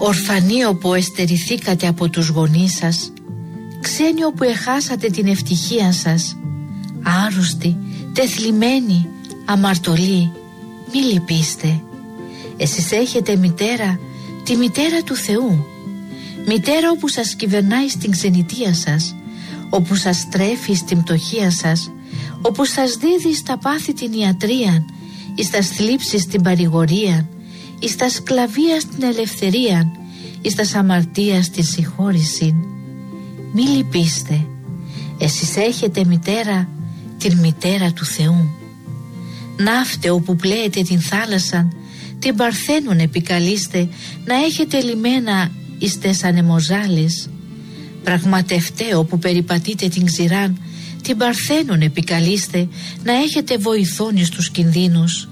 Ορφανοί όπου εστερηθήκατε από τους γονείς σας, ξένοι όπου εχάσατε την ευτυχία σας, άρρωστοι, τεθλιμμένοι, αμαρτωλοί, μη λυπήστε. Εσείς έχετε μητέρα, τη μητέρα του Θεού, μητέρα όπου σας κυβερνάει στην ξενιτεία σας, όπου σας τρέφει στην πτωχία σας, όπου σας δίδει στα πάθη την ιατρία, εις στα θλίψεις την παρηγορία, εις τα σκλαβία στην ελευθερία, εις τα αμαρτία στην συγχώρηση. Μη λυπήστε. Εσείς έχετε μητέρα, την μητέρα του Θεού. Ναύτε όπου πλέετε την θάλασσαν, την Παρθένων επικαλείστε, να έχετε λιμένα εις τες ανεμοζάλες. Πραγματευτέ όπου περιπατείτε την ξηράν, την Παρθένων επικαλείστε, να έχετε βοηθόν εις τους κινδύνους.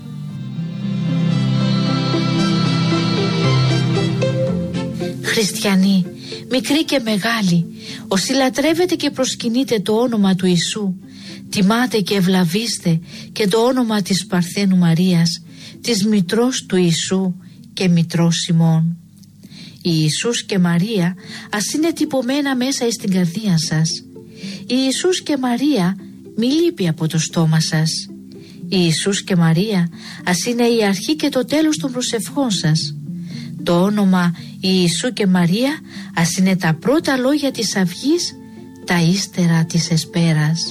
Χριστιανοί, μικροί και μεγάλοι, όσοι λατρεύετε και προσκυνείτε το όνομα του Ιησού, τιμάτε και ευλαβείστε και το όνομα της Παρθένου Μαρίας, της μητρός του Ιησού και μητρός ημών. Η Ιησούς και Μαρία ας είναι τυπωμένα μέσα εις την καρδία σας. Η Ιησούς και Μαρία μη λείπει από το στόμα σας. Η Ιησούς και Μαρία ας είναι η αρχή και το τέλος των προσευχών σας. Το όνομα Ιησού και Μαρία ας είναι τα πρώτα λόγια της αυγής, τα ύστερα της εσπέρας.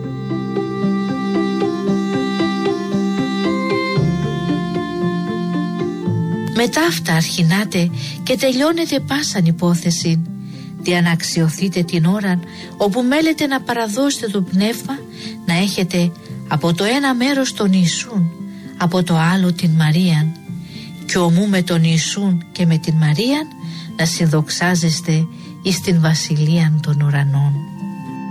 Μετά αυτά αρχινάτε και τελειώνετε πάσαν υπόθεση. Διαναξιωθείτε την ώρα όπου μέλετε να παραδώσετε το πνεύμα, να έχετε από το ένα μέρος τον Ιησούν, από το άλλο την Μαρίαν, και ομού με τον Ιησούν και με την Μαρίαν να συνδοξάζεστε εις την βασιλείαν των ουρανών.